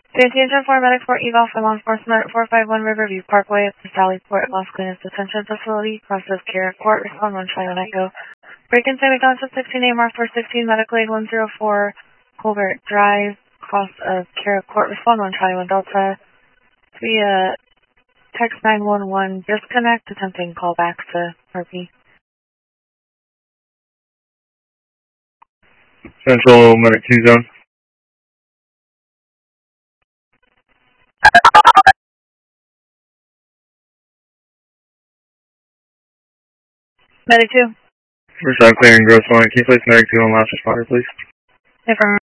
Safety Engine 4 Medic 4 Eval for law enforcement 451 Riverview Parkway at the Sallyport Las Colinas Detention Facility. Process Care Court. Respond 121 Echo. Break-in San Concept 16A Mark 416 Medical Aid 104 Colbert Drive. Cross of Care Court. Respond 121 Delta. Via text 911 disconnect. Attempting callbacks to RP. Central Medic 2 Zone. Medic 2. First time clearing gross line. Can you place Medic 2 on last responder, please? Affirmative.